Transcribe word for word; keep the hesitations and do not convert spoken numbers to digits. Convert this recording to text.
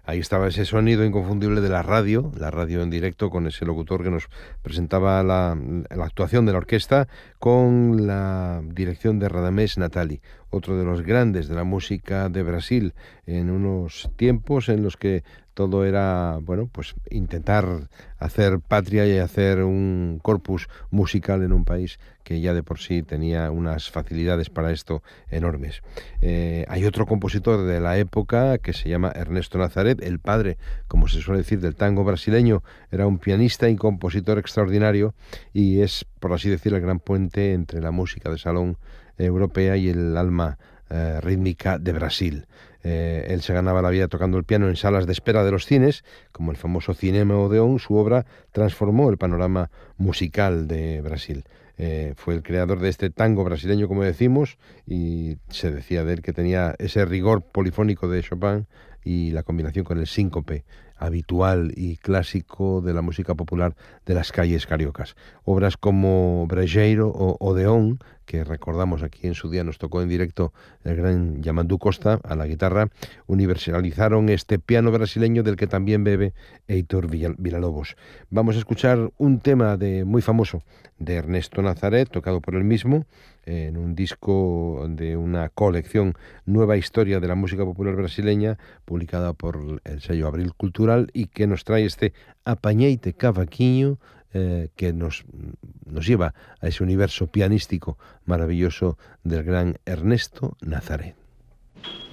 Ahí estaba ese sonido inconfundible de la radio, la radio en directo, con ese locutor que nos presentaba la, la actuación de la orquesta, con la dirección de Radamés Natali, otro de los grandes de la música de Brasil, en unos tiempos en los que todo era, bueno, pues intentar hacer patria y hacer un corpus musical en un país que ya de por sí tenía unas facilidades para esto enormes. Eh, hay otro compositor de la época que se llama Ernesto Nazaret, el padre, como se suele decir, del tango brasileño. Era un pianista y compositor extraordinario y es, por así decir, el gran puente entre la música de salón europea y el alma eh, rítmica de Brasil. Eh, él se ganaba la vida tocando el piano en salas de espera de los cines, como el famoso Cinema Odeón. Su obra transformó el panorama musical de Brasil. Eh, fue el creador de este tango brasileño, como decimos, y se decía de él que tenía ese rigor polifónico de Chopin y la combinación con el síncope habitual y clásico de la música popular de las calles cariocas. Obras como Brejeiro o Odeón, que recordamos aquí en su día, nos tocó en directo el gran Yamandú Costa a la guitarra, universalizaron este piano brasileño del que también bebe Heitor Villalobos. Vamos a escuchar un tema de muy famoso de Ernesto Nazaret, tocado por él mismo, en un disco de una colección, Nueva Historia de la Música Popular Brasileña, publicada por el sello Abril Cultural, y que nos trae este Apañeite Cavaquinho, eh, que nos, nos lleva a ese universo pianístico maravilloso del gran Ernesto Nazaret.